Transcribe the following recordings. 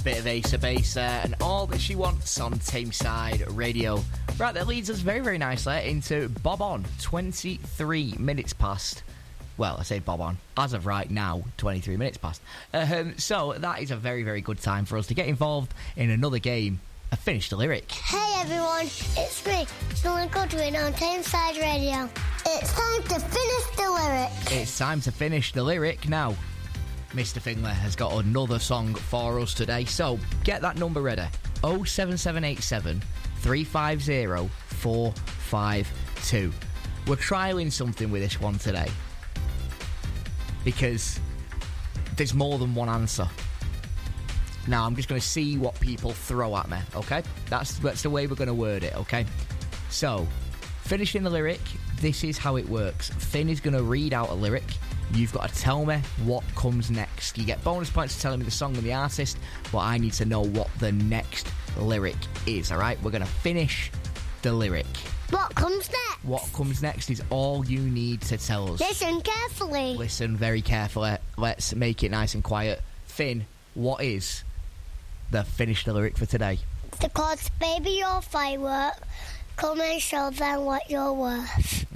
Bit of Ace of Base and All That She Wants on Tameside Radio. Right, that leads us very, very nicely into Bob On, 23 minutes past. Well, I say Bob On. As of right now, 23 minutes past. So that is a very, very good time for us to get involved in another game of Finish the Lyric. Hey everyone, it's me, Sean Godwin on Tameside Radio. It's time to finish the lyric. It's time to finish the lyric now. Mr. Fingler has got another song for us today, so get that number ready. 07787 350 452. We're trialling something with this one today because there's more than one answer. Now, I'm just going to see what people throw at me, okay? That's the way we're going to word it, okay? So, finishing the lyric, this is how it works. Finn is going to read out a lyric. You've got to tell me what comes next. You get bonus points for telling me the song and the artist, but I need to know what the next lyric is, alright? We're going to finish the lyric. What comes next? What comes next is all you need to tell us. Listen carefully. Listen very carefully. Let's make it nice and quiet. Finn, what is the finish the lyric for today? The chords, baby, your firework. Come and show them what you're worth.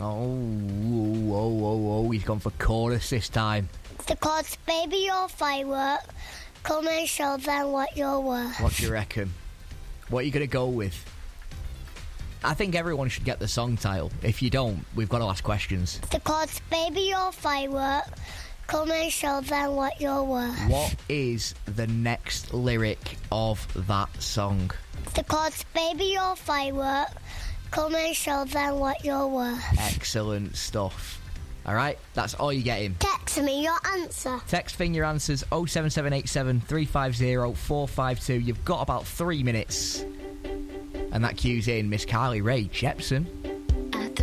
Oh, he's gone for chorus this time. The chords, baby, your firework. Come and show them what you're worth. What do you reckon? What are you going to go with? I think everyone should get the song title. If you don't, we've got to ask questions. The chords, baby, your firework. Come and show them what you're worth. What is the next lyric of that song? The chords, baby, your firework. Come and show them what you're worth. Excellent stuff. Alright, that's all you're getting. Text me your answer. Text Finn your answers 07787 350 452. You've got about 3 minutes. And that cues in Miss Carly Rae Jepsen.